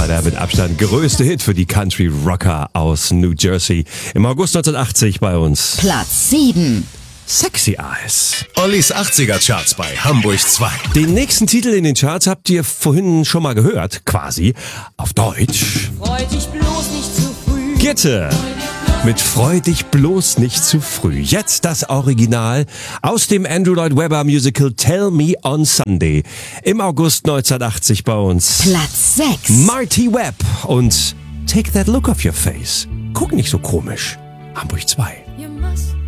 der mit Abstand größte Hit für die Country-Rocker aus New Jersey. Im August 1980 bei uns. Platz 7. Sexy Eyes. Ollis 80er-Charts bei Hamburg 2. Den nächsten Titel in den Charts habt ihr vorhin schon mal gehört, quasi auf Deutsch. Freu dich bloß nicht zu früh. Gitte mit Freu dich bloß nicht zu früh. Jetzt das Original aus dem Andrew Lloyd Webber Musical Tell Me on Sunday. Im August 1980 bei uns. Platz 6. Marty Webb und Take That Look Off Your Face. Guck nicht so komisch. Hamburg 2.